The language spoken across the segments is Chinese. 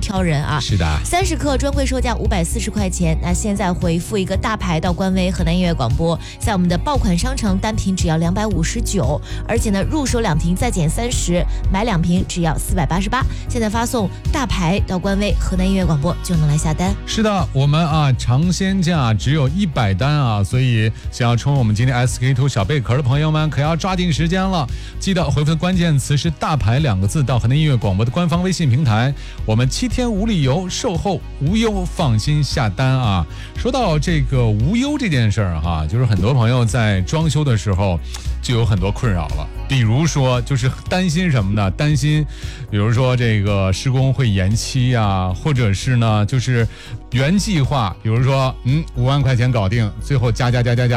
挑人啊。 是的 ，30克专柜售价540块钱，那现在回复一个大牌到官微河南音乐广播，在我们的爆款商城单瓶只要259，而且呢入手2瓶再减30，买2瓶只要488。现在发送大牌到官微河南音乐广播就能来下单。 是的，我们尝鲜价只有100单啊，所以想要冲我们今天 SK2 小贝壳的朋友们可要抓紧时间了。记得回复的关键词是大牌2个字到河南音乐广播的官方微信平台，我们7天无理由售后无忧，放心下单啊。说到这个无忧这件事儿就是很多朋友在装修的时候就有很多困扰了，比如说就是担心什么呢？担心比如说这个施工会延期或者是呢就是原计划，比如说5万块钱搞定，最后加到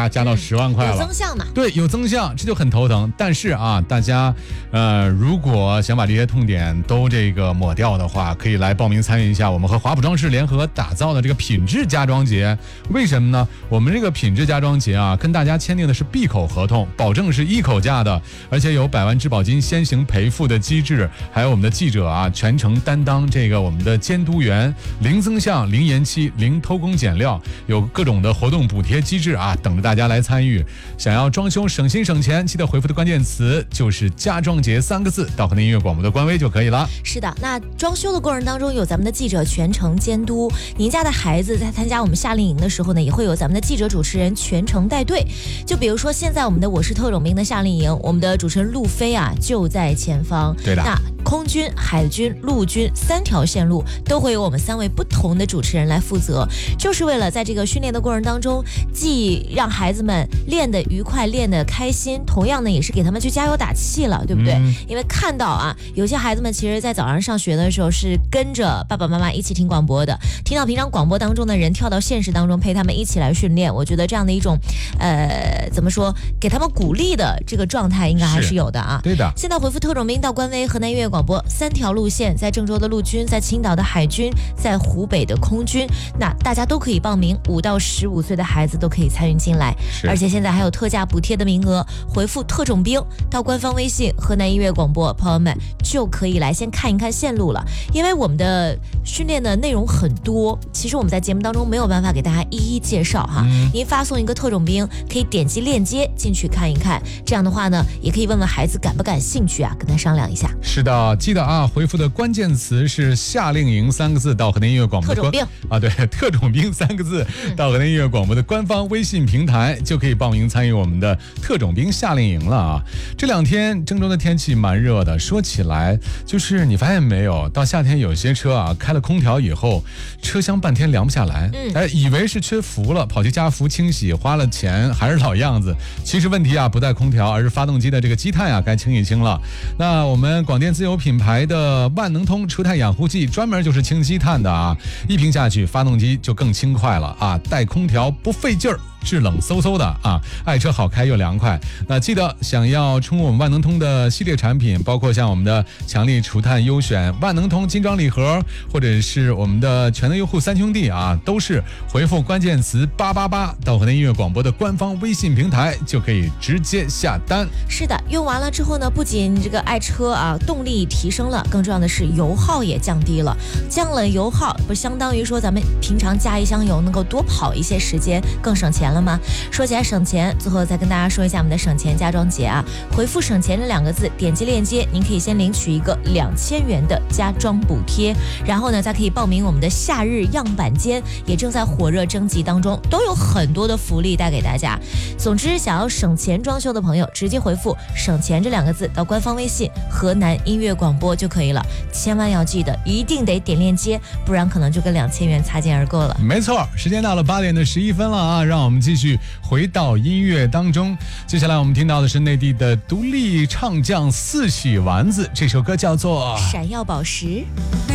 10万块了， 有增项嘛？ 对，有增项，这就很头疼。但是大家如果想把这些痛点都这个抹掉的话，可以来报名参与一下我们和华普装饰联合打造的这个品质家装节。为什么呢？我们这个品质家装节跟大家签订的是闭口合同，保证是一口价的，而且有100万质保金先行赔付的机制，还有我们的记者全程担当这个我们的监督员，零增项、零延期、零偷工减料，有各种的活动补贴机制等着大家来参与。想要装修省心省钱，记得回复的关键词就是家装节3个字到河南音乐广播的官微就可以了。 是的，那装修的过程当中有咱们的记者全程监督，您家的孩子在参加我们夏令营的时候呢，也会有咱们的记者主持人全程带队。就比如说现在我们的我是特种兵的夏令营，我们的主持人路飞就在前方。 对的。 那空军、海军、陆军3条线路都会有我们3位不同的主持人来负责，就是为了在这个训练的过程当中，既让孩子们练得愉快、练得开心，同样呢也是给他们去加油打气了，对不对？因为看到有些孩子们其实在早上上学的时候是跟着爸爸妈妈一起听广播的，听到平常广播当中的人跳到现实当中陪他们一起来训练，我觉得这样的一种怎么说，给他们鼓励的这个状态应该还是有的对的。 现在回复特种兵到官微河南音乐广播，3条路线，在郑州的陆军，在青岛的海军，在湖北的空军，那大家都可以报名，5到15岁的孩子都可以参与进来，而且现在还有特价补贴的名额，回复特种兵到官方微信河南音乐广播，朋友们就可以来先看一看线路了。因为我们的训练的内容很多，其实我们在节目当中没有办法给大家一一介绍您发送一个特种兵，可以点击链接进去看一看，这样的话呢也可以问问孩子感不感兴趣跟他商量一下。 是的，记得回复的关键词是夏令营3个字到河南音乐广播的特种兵对，特种兵3个字到河南音乐广播的官方微信平台就可以报名参与我们的特种兵夏令营了这2天郑州的天气蛮热的，说起来就是你发现没有，到夏天有些车开了空调以后，车厢半天凉不下来，以为是缺氟了，跑去加氟清洗，花了钱还是老样子。其实问题不在空调，而是发动机的这个积碳该清一清了。那我们广电自有品牌的万能通除碳养护剂专门就是清积碳的1瓶下去，发动机就更轻快了带空调不费劲儿，制冷嗖嗖的爱车好开又凉快。那记得想要冲我们万能通的系列产品，包括像我们的强力除碳优选、万能通金装礼盒，或者是我们的全能优护3兄弟都是回复关键词888到河南音乐广播的官方微信平台就可以直接下单。 是的，用完了之后呢，不仅这个爱车动力提升了，更重要的是油耗也降低了。降了油耗，不相当于说咱们平常加一箱油能够多跑一些时间，更省钱了吗？说起来省钱，最后再跟大家说一下我们的省钱家装节回复省钱这2个字，点击链接，您可以先领取一个2000元的家装补贴，然后呢再可以报名我们的夏日样板间，也正在火热征集当中，都有很多的福利带给大家。总之想要省钱装修的朋友，直接回复省钱这2个字到官方微信河南音乐广播就可以了，千万要记得一定得点链接，不然可能就跟2000元擦肩而过了。 没错，时间到了8点的11分了让我们继续回到音乐当中。接下来我们听到的是内地的独立唱将4喜丸子，这首歌叫做闪耀宝石。